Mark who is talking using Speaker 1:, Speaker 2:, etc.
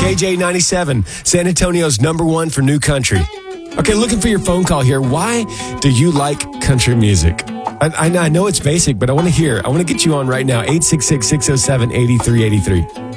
Speaker 1: KJ97, San Antonio's #1 for new country. Okay, looking for your phone call here. Why do you like country music? I know it's basic, but I want to hear. I want to get you on right now. 866-607-8383.